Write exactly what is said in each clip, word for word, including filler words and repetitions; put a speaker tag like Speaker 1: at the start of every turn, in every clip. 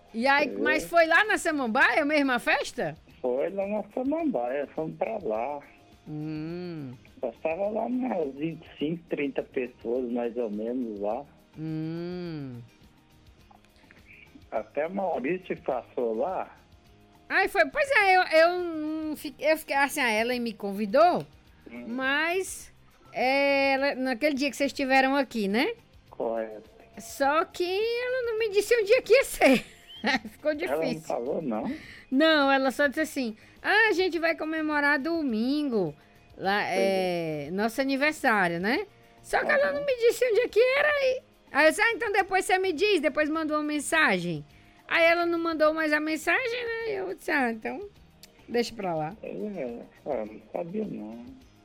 Speaker 1: E aí, mas
Speaker 2: Entendeu?
Speaker 1: foi lá na Samambaia, a mesma festa?
Speaker 2: Foi lá na Samambaia, fomos pra lá.
Speaker 1: Hum,
Speaker 2: Nós estava lá umas vinte e cinco, trinta pessoas mais ou menos lá.
Speaker 1: hum.
Speaker 2: Até Maurício passou lá.
Speaker 1: Aí foi, pois é, eu, eu, não fiquei, eu fiquei assim, a Ellen me convidou,
Speaker 2: Hum,
Speaker 1: mas é, ela, naquele dia que vocês estiveram aqui, né?
Speaker 2: correto.
Speaker 1: Só que ela não me disse onde ia que ia ser. Ficou
Speaker 2: Ela não
Speaker 1: difícil.
Speaker 2: falou, não.
Speaker 1: Não, ela só disse assim: ah, a gente vai comemorar domingo, lá,
Speaker 2: Pois é.
Speaker 1: é, nosso aniversário, né? Só que ela não
Speaker 2: Aham.
Speaker 1: me disse onde é que era. E... Aí eu disse, ah, então depois você me diz, depois mandou uma mensagem. Aí ela não mandou mais a mensagem, né? Eu disse, ah, então deixa pra lá.
Speaker 2: É, ah, não sabia não.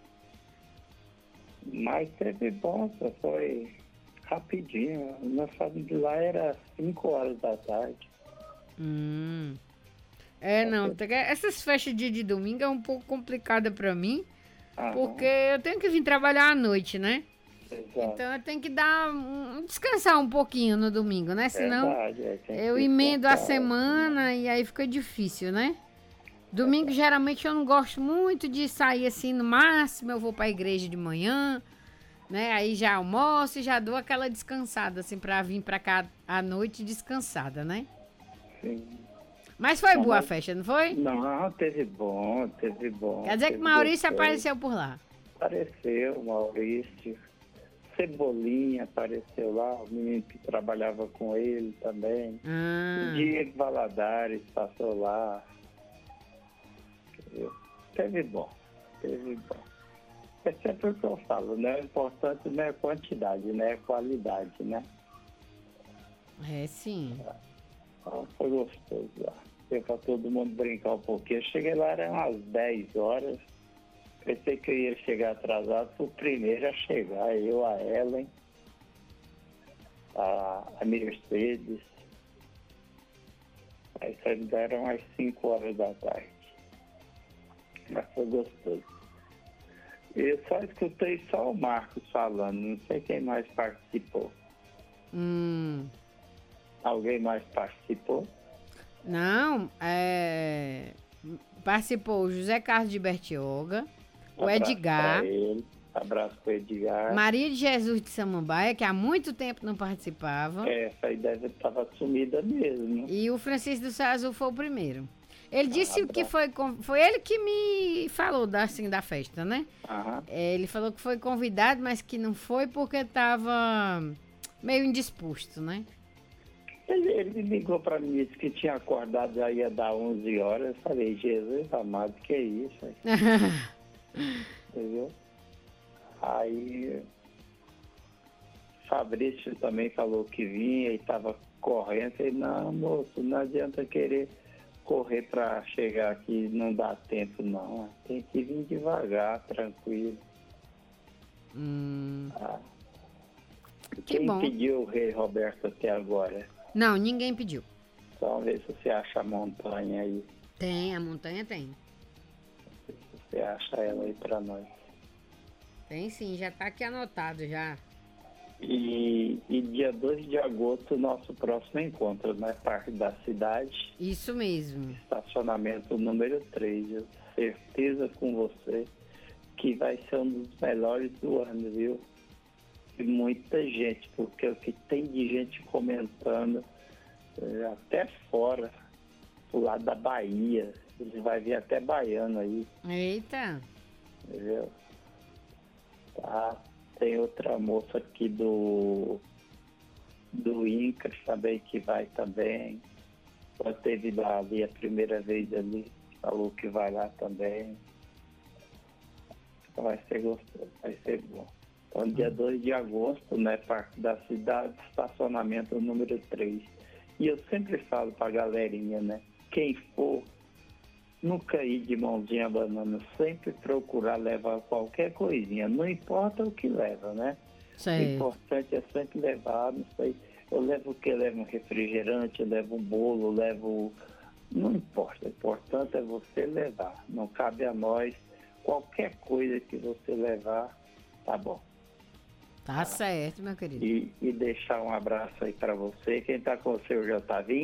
Speaker 2: Mas teve bom, só foi rapidinho. Nós saímos de lá era cinco horas da tarde.
Speaker 1: Hum. É, não, tá- essas festas de, de domingo é um pouco complicada pra mim, porque
Speaker 2: Aham,
Speaker 1: eu tenho que vir trabalhar à noite, né?
Speaker 2: exato.
Speaker 1: Então eu tenho que dar um, descansar um pouquinho no domingo, né? Senão
Speaker 2: Verdade, é, tem
Speaker 1: eu
Speaker 2: que
Speaker 1: emendo a
Speaker 2: descansar.
Speaker 1: semana e aí fica difícil, né? Domingo geralmente eu não gosto muito de sair assim, no máximo eu vou pra igreja de manhã, né? Aí já almoço e já dou aquela descansada assim pra vir pra cá à noite descansada, né?
Speaker 2: Sim.
Speaker 1: Mas foi
Speaker 2: Não,
Speaker 1: boa a
Speaker 2: mas-
Speaker 1: festa, não foi?
Speaker 2: não, teve bom, teve bom.
Speaker 1: Quer dizer que
Speaker 2: teve
Speaker 1: Maurício
Speaker 2: gostoso.
Speaker 1: apareceu por lá.
Speaker 2: Apareceu, Maurício. Cebolinha apareceu lá, o menino que trabalhava com ele também.
Speaker 1: Ah,
Speaker 2: Diego Valadares passou lá. Entendeu? Teve bom, teve bom. É sempre o que eu falo, né? O importante não é quantidade, né? É qualidade, né?
Speaker 1: é sim.
Speaker 2: Então, foi gostoso lá. Deu pra todo mundo brincar um pouquinho. Eu cheguei lá, eram umas dez horas. Pensei que eu ia chegar atrasado, fui o primeiro a chegar. Eu, a Ellen, a, a Mercedes. Aí saímos eram às cinco horas da tarde. Mas foi gostoso. Eu só escutei só o Marcos falando, não sei quem mais participou.
Speaker 1: Hum.
Speaker 2: Alguém mais participou?
Speaker 1: Não, é... participou o José Carlos de Bertioga, o
Speaker 2: Abraço
Speaker 1: Edgar,
Speaker 2: pra ele. Abraço pro Edgar.
Speaker 1: Maria de Jesus de Samambaia, que há muito tempo não participava,
Speaker 2: Essa aí deve estar sumida mesmo.
Speaker 1: e o Francisco do Céu Azul foi o primeiro. Ele disse
Speaker 2: Ah,
Speaker 1: que
Speaker 2: bom.
Speaker 1: foi, con- foi ele que me falou da, assim, da festa, né?
Speaker 2: Aham.
Speaker 1: É, ele falou que foi convidado, mas que não foi porque estava meio indisposto, né?
Speaker 2: Ele, ele me ligou para mim, disse que tinha acordado, já ia dar onze horas. Eu falei, Jesus amado, que é isso? Aí, entendeu? Aí, Fabrício também falou que vinha e estava correndo. Eu falei, não, moço, não adianta querer correr para chegar aqui, não dá tempo, não. Tem que vir devagar, tranquilo.
Speaker 1: Hum,
Speaker 2: Ah,
Speaker 1: que
Speaker 2: quem
Speaker 1: bom.
Speaker 2: pediu o Rei Roberto até agora?
Speaker 1: Não, ninguém pediu.
Speaker 2: Só ver se você acha a montanha aí.
Speaker 1: Tem, a montanha tem.
Speaker 2: Se você acha ela aí para nós.
Speaker 1: Tem sim, já tá aqui anotado já.
Speaker 2: E, e dia dois de agosto, nosso próximo encontro, né? Parque da Cidade,
Speaker 1: Isso mesmo.
Speaker 2: estacionamento número três. Eu tenho certeza com você que vai ser um dos melhores do ano, viu? E muita gente, porque o que tem de gente comentando, eh, até fora, do lado da Bahia, ele vai vir até baiano aí,
Speaker 1: Eita.
Speaker 2: entendeu? Tá? Tem outra moça aqui do do INCRA também que vai também. Ela teve lá ali a primeira vez ali, falou que vai lá também. Então vai ser gostoso, vai ser bom. Então dia dois de agosto, né, Parque da Cidade, estacionamento número três. E eu sempre falo pra galerinha, né, quem for, nunca ir de mãozinha banana, sempre procurar levar qualquer coisinha, não importa o que leva, né? O
Speaker 1: Certo.
Speaker 2: importante é sempre levar, não sei, eu levo o que? Eu levo um refrigerante, eu levo um bolo, eu levo... Não importa, o importante é você levar, não cabe a nós, qualquer coisa que você levar, tá bom.
Speaker 1: Tá certo, meu querido.
Speaker 2: E, e deixar um abraço aí para você, quem tá com o seu já tá vindo?